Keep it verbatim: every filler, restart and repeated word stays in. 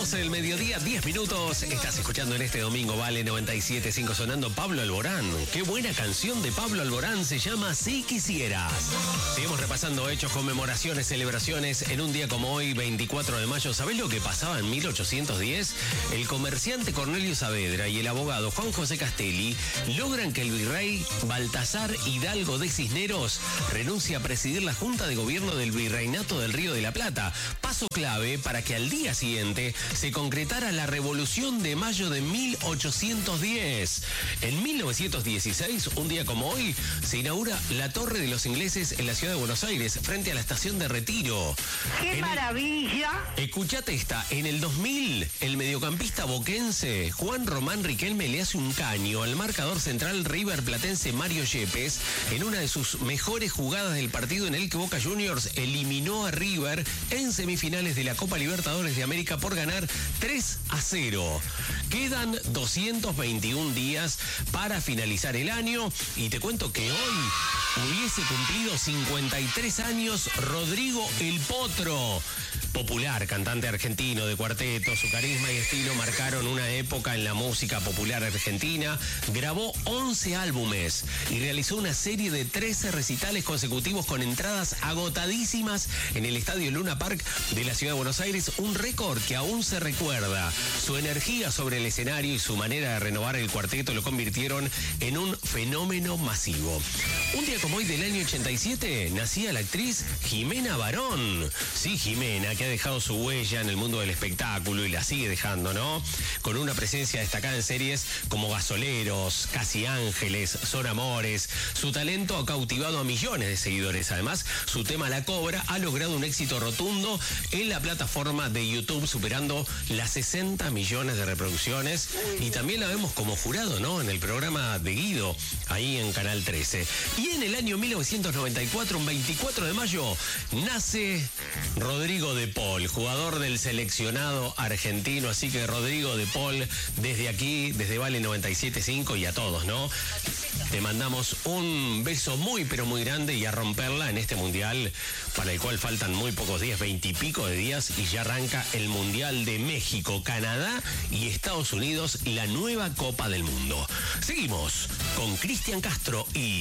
doce del mediodía, diez minutos. Estás escuchando en este domingo, vale noventa y siete punto cinco sonando Pablo Alborán. Qué buena canción de Pablo Alborán, se llama Si Quisieras. Seguimos repasando hechos, conmemoraciones, celebraciones en un día como hoy, veinticuatro de mayo. ¿Sabés lo que pasaba en mil ochocientos diez? El comerciante Cornelio Saavedra y el abogado Juan José Castelli logran que el virrey Baltasar Hidalgo de Cisneros renuncie a presidir la Junta de Gobierno del Virreinato del Río de la Plata. Paso clave para que al día siguiente se concretara la Revolución de Mayo de mil ochocientos diez. En mil novecientos dieciséis, un día como hoy, se inaugura la Torre de los Ingleses en la ciudad de Buenos Aires, frente a la estación de Retiro. ¡Qué en maravilla! El, escuchate esta, en el dos mil, el mediocampista boquense Juan Román Riquelme le hace un caño al marcador central River Platense Mario Yepes en una de sus mejores jugadas del partido en el que Boca Juniors eliminó a River en semifinales de la Copa Libertadores de América por ganar tres a cero. Quedan doscientos veintiún días para finalizar el año y te cuento que hoy hubiese cumplido cincuenta y tres años Rodrigo El Potro. Popular, cantante argentino de cuarteto, su carisma y estilo marcaron una época en la música popular argentina. Grabó once álbumes y realizó una serie de trece recitales consecutivos con entradas agotadísimas en el Estadio Luna Park de la Ciudad de Buenos Aires, un récord que aún se recuerda. Su energía sobre el escenario y su manera de renovar el cuarteto lo convirtieron en un fenómeno masivo. Un día como hoy del año ochenta y siete nacía la actriz Jimena Barón. Sí, Jimena, que ha dejado su huella en el mundo del espectáculo y la sigue dejando, ¿no? Con una presencia destacada en series como Gasoleros, Casi Ángeles, Son Amores. Su talento ha cautivado a millones de seguidores. Además, su tema La Cobra ha logrado un éxito rotundo en la plataforma de YouTube, superando las sesenta millones de reproducciones. Y también la vemos como jurado, ¿no? En el programa de Guido, ahí en Canal trece. Y en el año mil novecientos noventa y cuatro, un veinticuatro de mayo, nace Rodrigo de Paul, jugador del seleccionado argentino. Así que Rodrigo de Paul, desde aquí, desde Vale noventa y siete punto cinco y a todos, ¿no? Te mandamos un beso muy, pero muy grande y a romperla en este mundial para el cual faltan muy pocos días, veintipico de días, y ya arranca el Mundial de México, Canadá y Estados Unidos, la nueva Copa del Mundo. Seguimos con Cristian Castro y